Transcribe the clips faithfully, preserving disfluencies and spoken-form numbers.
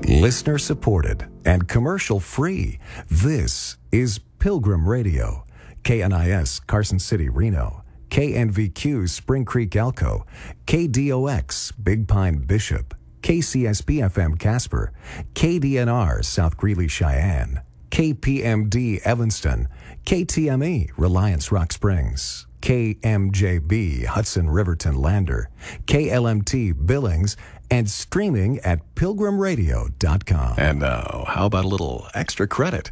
Listener supported and commercial free. This is Pilgrim Radio. K N I S Carson City, Reno. K N V Q Spring Creek, Elko. K D O X Big Pine, Bishop. K C S B F M Casper. K D N R South Greeley, Cheyenne. K P M D Evanston. K T M E Reliance Rock Springs. K M J B Hudson Riverton Lander. K L M T Billings. And streaming at pilgrim radio dot com. And now, how about a little extra credit?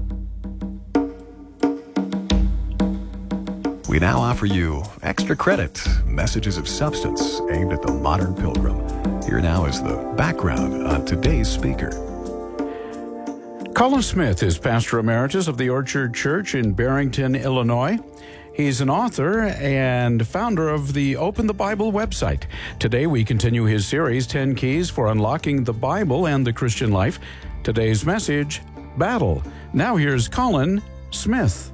We now offer you extra credit, messages of substance aimed at the modern pilgrim. Here now is the background on today's speaker. Colin Smith is pastor emeritus of the Orchard Church in Barrington, Illinois. He's an author and founder of the Open the Bible website. Today we continue his series, ten Keys for Unlocking the Bible and the Christian Life. Today's message, Battle. Now here's Colin Smith.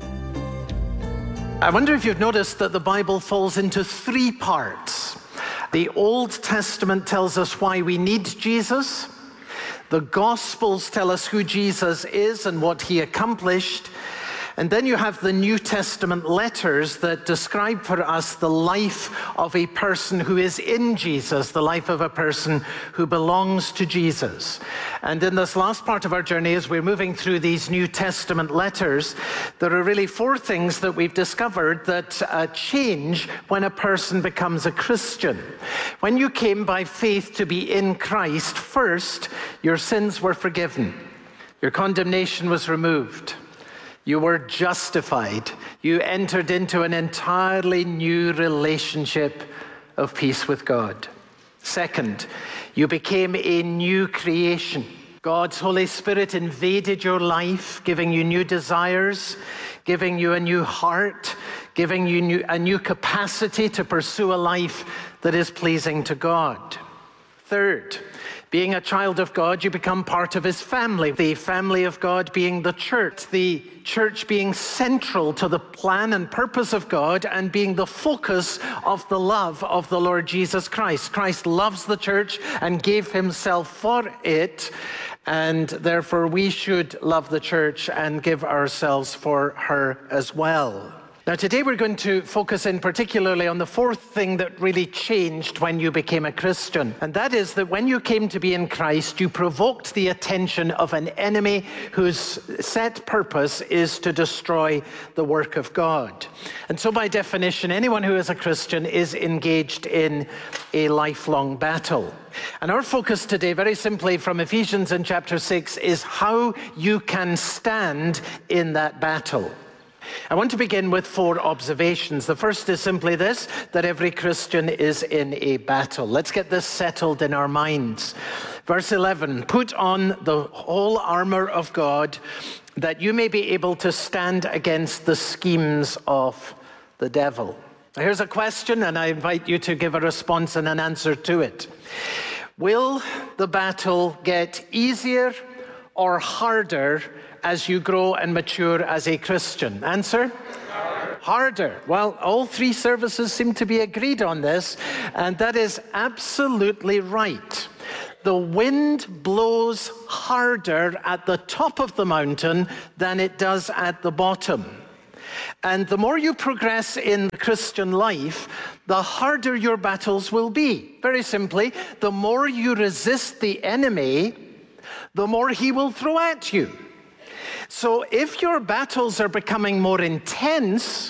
I wonder if you've noticed that the Bible falls into three parts. The Old Testament tells us why we need Jesus. The Gospels tell us who Jesus is and what he accomplished. And then you have the New Testament letters that describe for us the life of a person who is in Jesus, the life of a person who belongs to Jesus. And in this last part of our journey, as we're moving through these New Testament letters, there are really four things that we've discovered that uh, change when a person becomes a Christian. When you came by faith to be in Christ, first, your sins were forgiven. Your condemnation was removed. You were justified. You entered into an entirely new relationship of peace with God. Second, you became a new creation. God's Holy Spirit invaded your life, giving you new desires, giving you a new heart, giving you new, a new capacity to pursue a life that is pleasing to God. Third, being a child of God, you become part of his family. The family of God being the church. The church being central to the plan and purpose of God and being the focus of the love of the Lord Jesus Christ. Christ loves the church and gave himself for it. And therefore we should love the church and give ourselves for her as well. Now today we're going to focus in particularly on the fourth thing that really changed when you became a Christian. And that is that when you came to be in Christ, you provoked the attention of an enemy whose set purpose is to destroy the work of God. And so by definition, anyone who is a Christian is engaged in a lifelong battle. And our focus today, very simply from Ephesians in chapter six, is how you can stand in that battle. I want to begin with four observations. The first is simply this, that every Christian is in a battle. Let's get this settled in our minds. Verse eleven, put on the whole armor of God that you may be able to stand against the schemes of the devil. Now, here's a question, and I invite you to give a response and an answer to it. Will the battle get easier or harder as you grow and mature as a Christian? Answer? Harder. Harder. Well, all three services seem to be agreed on this, and that is absolutely right. The wind blows harder at the top of the mountain than it does at the bottom. And the more you progress in Christian life, the harder your battles will be. Very simply, the more you resist the enemy, the more he will throw at you. So if your battles are becoming more intense,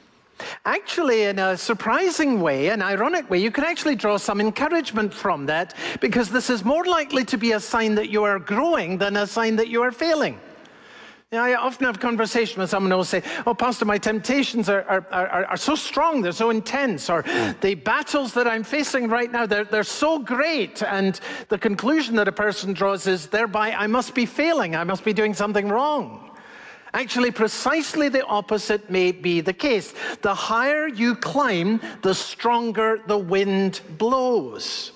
actually in a surprising way, an ironic way, you can actually draw some encouragement from that, because this is more likely to be a sign that you are growing than a sign that you are failing. You know, I often have a conversation with someone who will say, oh, Pastor, my temptations are, are, are, are so strong, they're so intense, or the battles that I'm facing right now, they're, they're so great. And the conclusion that a person draws is, thereby I must be failing, I must be doing something wrong. Actually, precisely the opposite may be the case. The higher you climb, the stronger the wind blows.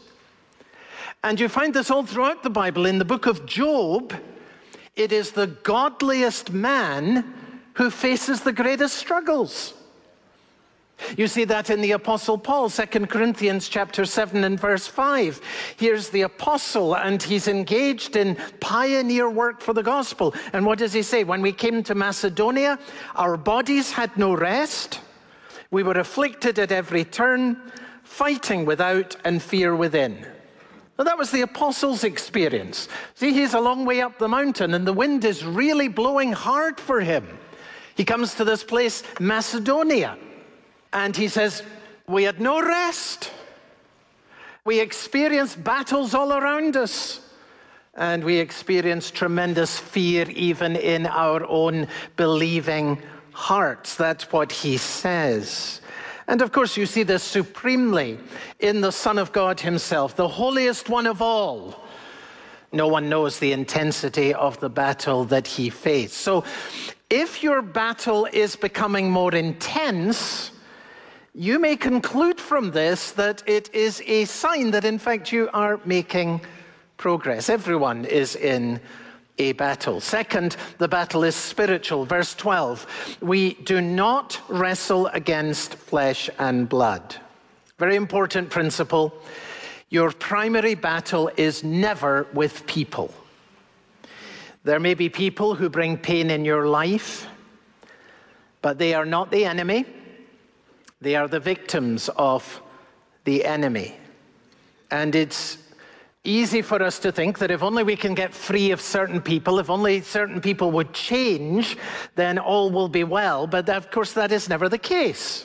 And you find this all throughout the Bible. In the book of Job, it is the godliest man who faces the greatest struggles. You see that in the Apostle Paul, Second Corinthians chapter seven and verse five. Here's the apostle, and he's engaged in pioneer work for the gospel. And what does he say? When we came to Macedonia, our bodies had no rest. We were afflicted at every turn, fighting without and fear within. Well, that was the apostle's experience. See, he's a long way up the mountain, and the wind is really blowing hard for him. He comes to this place, Macedonia. And he says, we had no rest. We experienced battles all around us. And we experienced tremendous fear even in our own believing hearts. That's what he says. And of course, you see this supremely in the Son of God himself, the holiest one of all. No one knows the intensity of the battle that he faced. So if your battle is becoming more intense, you may conclude from this that it is a sign that, in fact, you are making progress. Everyone is in a battle. Second, the battle is spiritual. Verse twelve, we do not wrestle against flesh and blood. Very important principle. Your primary battle is never with people. There may be people who bring pain in your life, but they are not the enemy. They are the victims of the enemy. And it's easy for us to think that if only we can get free of certain people, if only certain people would change, then all will be well. But of course, that is never the case.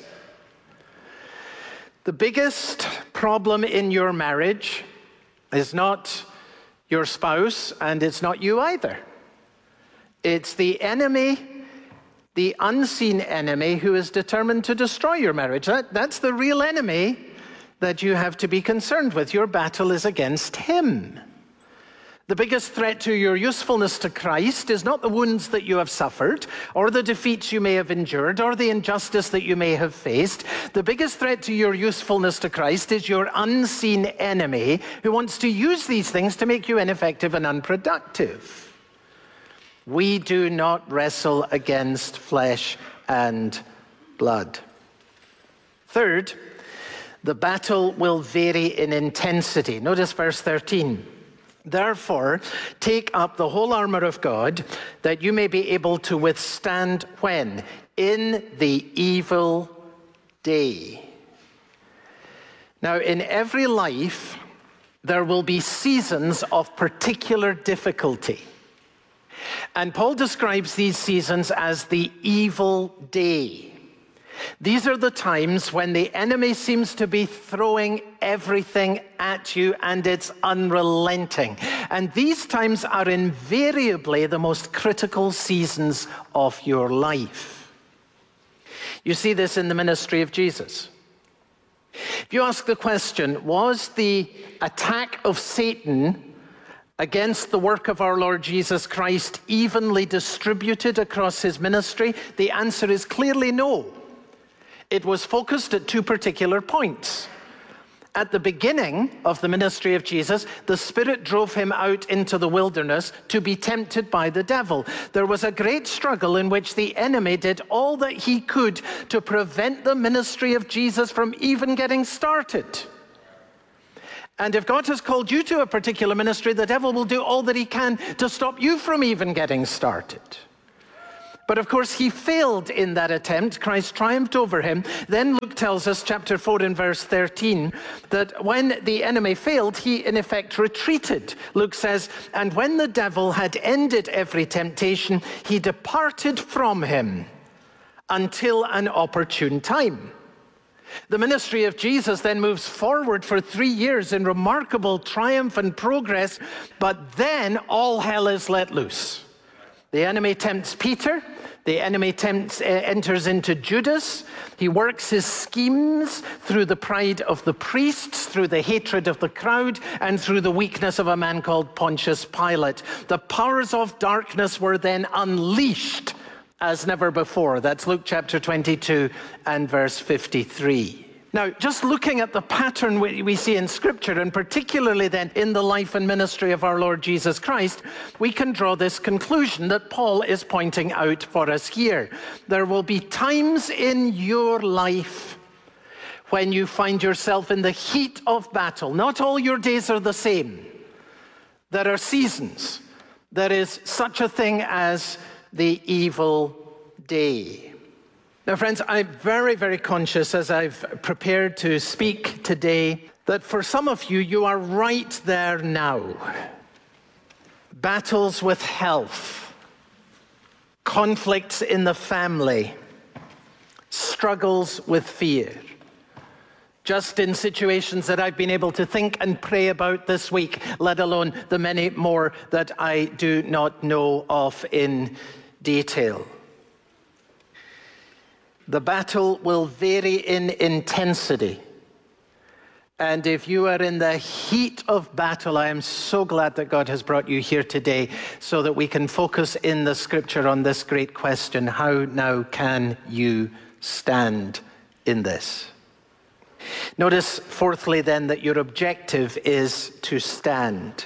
The biggest problem in your marriage is not your spouse, and it's not you either. It's the enemy, the unseen enemy, who is determined to destroy your marriage. That, that's the real enemy that you have to be concerned with. Your battle is against him. The biggest threat to your usefulness to Christ is not the wounds that you have suffered, or the defeats you may have endured, or the injustice that you may have faced. The biggest threat to your usefulness to Christ is your unseen enemy, who wants to use these things to make you ineffective and unproductive. We do not wrestle against flesh and blood. Third, the battle will vary in intensity. Notice verse thirteen. Therefore, take up the whole armor of God, that you may be able to withstand when? In the evil day. Now, in every life, there will be seasons of particular difficulty. And Paul describes these seasons as the evil day. These are the times when the enemy seems to be throwing everything at you, and it's unrelenting. And these times are invariably the most critical seasons of your life. You see this in the ministry of Jesus. If you ask the question, was the attack of Satan against the work of our Lord Jesus Christ evenly distributed across his ministry? The answer is clearly no. It was focused at two particular points. At the beginning of the ministry of Jesus, the Spirit drove him out into the wilderness to be tempted by the devil. There was a great struggle in which the enemy did all that he could to prevent the ministry of Jesus from even getting started. And if God has called you to a particular ministry, the devil will do all that he can to stop you from even getting started. But of course, he failed in that attempt. Christ triumphed over him. Then Luke tells us, chapter four and verse thirteen, that when the enemy failed, he in effect retreated. Luke says, and when the devil had ended every temptation, he departed from him until an opportune time. The ministry of Jesus then moves forward for three years in remarkable triumph and progress, but then all hell is let loose. The enemy tempts Peter. The enemy tempts, uh, enters into Judas. He works his schemes through the pride of the priests, through the hatred of the crowd, and through the weakness of a man called Pontius Pilate. The powers of darkness were then unleashed as never before. That's Luke chapter twenty-two and verse fifty-three. Now, just looking at the pattern we, we see in Scripture, and particularly then in the life and ministry of our Lord Jesus Christ, we can draw this conclusion that Paul is pointing out for us here. There will be times in your life when you find yourself in the heat of battle. Not all your days are the same. There are seasons. There is such a thing as the evil day. Now, friends, I'm very, very conscious as I've prepared to speak today that for some of you, you are right there now. Battles with health, conflicts in the family, struggles with fear. Just in situations that I've been able to think and pray about this week, let alone the many more that I do not know of in detail. The battle will vary in intensity. And if you are in the heat of battle, I am so glad that God has brought you here today so that we can focus in the scripture on this great question: how now can you stand in this? Notice, fourthly, then, that your objective is to stand.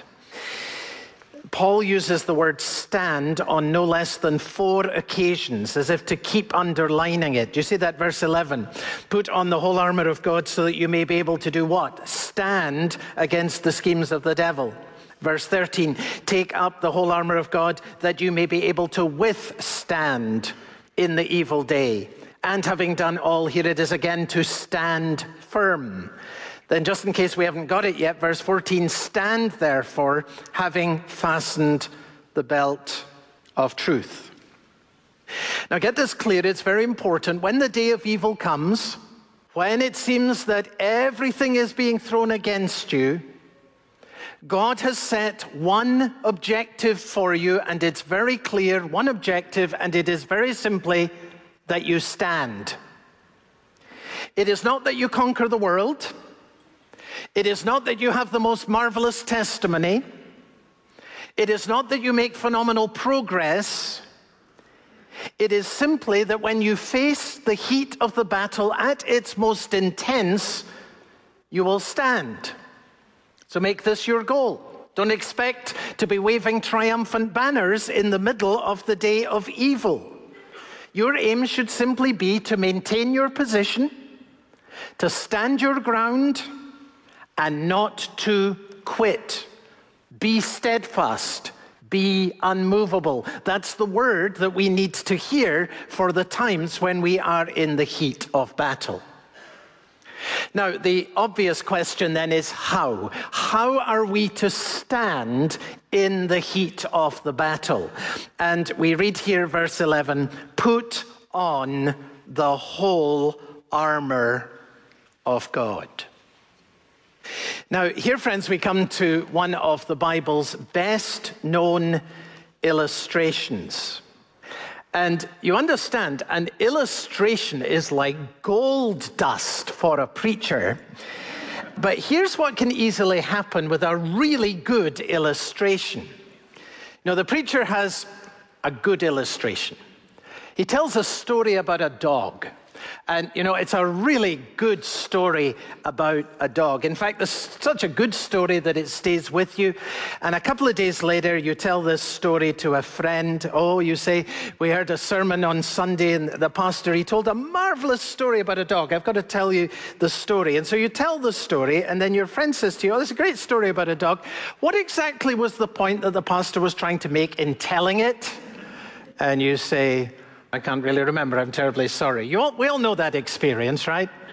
Paul uses the word stand on no less than four occasions, as if to keep underlining it. Do you see that? Verse eleven, put on the whole armor of God so that you may be able to do what? Stand against the schemes of the devil. Verse thirteen, take up the whole armor of God that you may be able to withstand in the evil day. And having done all, here it is again, to stand firm. Then, just in case we haven't got it yet, verse fourteen, stand therefore, having fastened the belt of truth. Now get this clear, it's very important. When the day of evil comes, when it seems that everything is being thrown against you, God has set one objective for you, and it's very clear, one objective, and it is very simply that you stand. It is not that you conquer the world. It is not that you have the most marvelous testimony. It is not that you make phenomenal progress. It is simply that when you face the heat of the battle at its most intense, you will stand. So make this your goal. Don't expect to be waving triumphant banners in the middle of the day of evil. Your aim should simply be to maintain your position, to stand your ground, and not to quit. Be steadfast. Be unmovable. That's the word that we need to hear for the times when we are in the heat of battle. Now, the obvious question then is how? How are we to stand in the heat of the battle? And we read here, verse eleven, put on the whole armor of God. Now, here, friends, we come to one of the Bible's best known illustrations. And you understand, an illustration is like gold dust for a preacher. But here's what can easily happen with a really good illustration. Now, the preacher has a good illustration. He tells a story about a dog. And, you know, it's a really good story about a dog. In fact, it's such a good story that it stays with you. And a couple of days later, you tell this story to a friend. Oh, you say, we heard a sermon on Sunday, and the pastor, he told a marvelous story about a dog. I've got to tell you the story. And so you tell the story, and then your friend says to you, oh, there's a great story about a dog. What exactly was the point that the pastor was trying to make in telling it? And you say, I can't really remember. I'm terribly sorry. You all, we all know that experience, right?